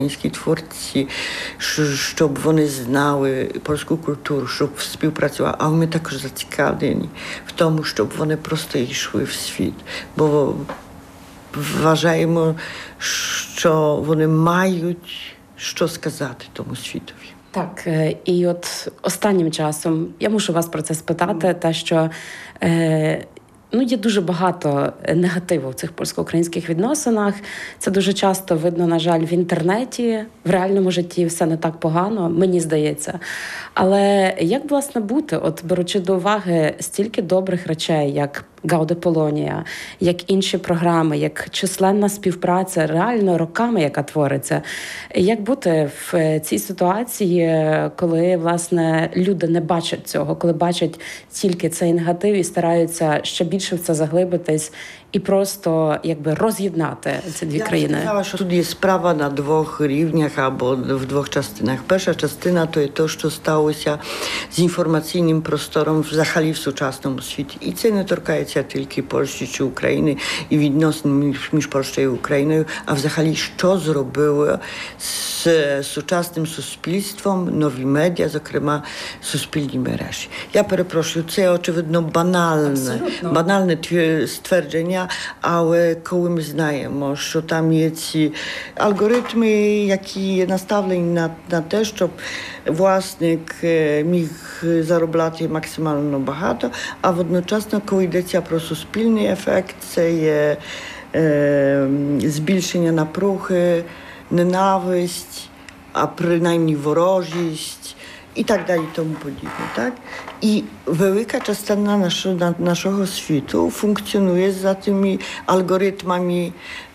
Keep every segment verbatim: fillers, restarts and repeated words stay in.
творці, щоб вони знали польську культуру, щоб співпрацювали. А ми також зацікавлені в тому, щоб вони просто йшли в світ. Бо вважаємо, що вони мають що сказати тому світові. Так, і от останнім часом я мушу вас про це спитати, mm. те, що е, ну, є дуже багато негативу в цих польсько-українських відносинах. Це дуже часто видно, на жаль, в інтернеті. В реальному житті все не так погано, мені здається. Але як, власне, бути, от беручи до уваги стільки добрих речей, як Гауде Полонія, як інші програми, як численна співпраця, реально роками, яка твориться. Як бути в цій ситуації, коли, власне, люди не бачать цього, коли бачать тільки цей негатив і стараються ще більше в це заглибитись і просто, якби, роз'єднати ці дві Я країни? Я сказала, що тут є справа на двох рівнях або в двох частинах. Перша частина – то є те, що сталося з інформаційним простором взагалі в сучасному світі. І це не торкається тільки Польщі чи України і відносин між, між Польщею і Україною, а взагалі, що зробило з сучасним суспільством нові медіа, зокрема суспільні мережі. Я перепрошую, це очевидно банальне, банальне ствердження, але коли ми знаємо, що там є ці алгоритми, які є наставлені на, на те, щоб власник міг заробляти максимально багато, а водночасно, коли йдеться про суспільний ефект, це є е, збільшення напруги, ненависть, а принаймні ворожість і так далі, тому подібне, так? І велика частина нашого, нашого світу функціонує за tymi algorytmami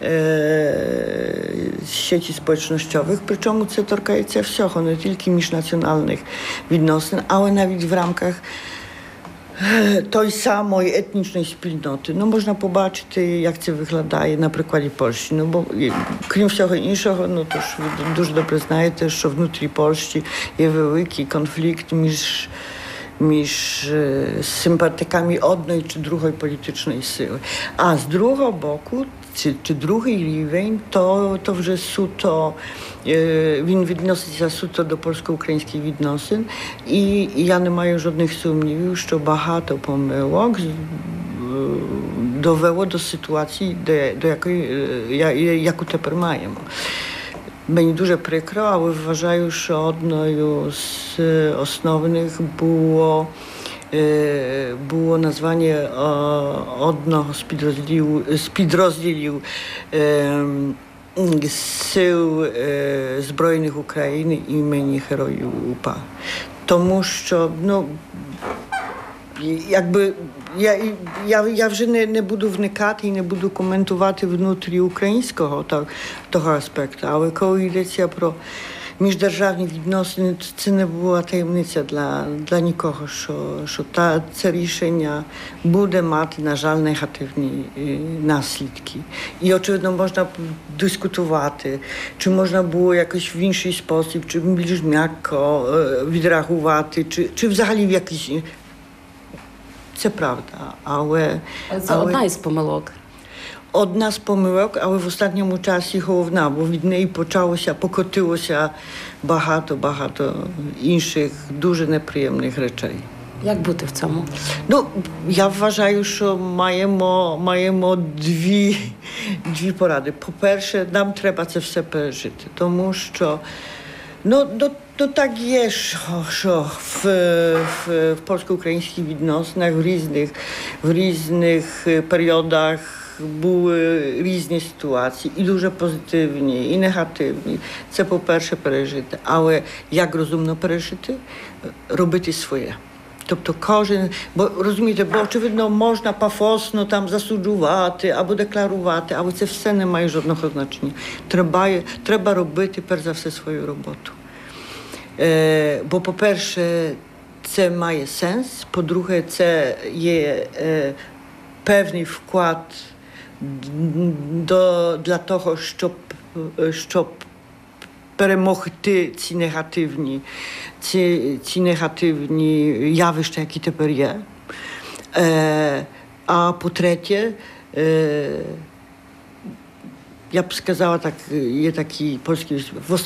e, sieci społecznościowych, причому це торкається всього, не тільки міжнаціональних відносин, але навіть в рамках той самої етнічної спільноти. Ну, можна побачити, як це виглядає на прикладі Польщі. Ну, бо, крім всього іншого, ну, то ж ви дуже добре знаєте, що внутрі Польщі є великий конфлікт між між е, симпатиками одної чи другої політичної сили. А з другого боку, чи, чи другий рівень, то, то вже суто, е, він відноситься суто до польсько-українських відносин. І, і я не маю жодних сумнівів, що багато помилок е, довело до ситуації, де, до якої, е, яку тепер маємо. Мені дуже прикро, але вважаю, що одною з основних було, було названня одного з підрозділів, з підрозділів Сил Збройних України імені Героїв УПА. Тому що, ну, якби я, я, я вже не, не буду вникати і не буду коментувати внутрі українського так, того аспекту, але коли йдеться про міждержавні відносини, то це не була таємниця для, для нікого, що, що та, це рішення буде мати, на жаль, негативні наслідки. І, очевидно, можна дискутувати, чи можна було якось в інший спосіб, чи більш м'яко відреагувати, чи, чи взагалі в якийсь... Це правда, але... Це але, одна із помилок. Одна з помилок, але в останньому часі головна, бо від неї почалося, покотилося багато-багато інших дуже неприємних речей. Як бути в цьому? Ну, я вважаю, що маємо, маємо дві, дві поради. По-перше, нам треба це все пережити, тому що ну, ну, ну так є, що, що в, в, в польсько-українських відносинах в різних, в різних періодах були різні ситуації, і дуже позитивні, і негативні. Це, по-перше, пережити. Але як розумно пережити? Робити своє. Тобто кожен, бо розумієте, бо очевидно можна пафосно там засуджувати або декларувати, але це все не має жодного значення. Треба, треба робити, перш за все, свою роботу. Е, бо, по-перше, це має сенс, по-друге, це є е, певний вклад до, для того, щоб, щоб перемогти ці негативні, ці, ці негативні явища, які тепер є. Е, а по-третє, е, Я б сказала, так, є такий польський в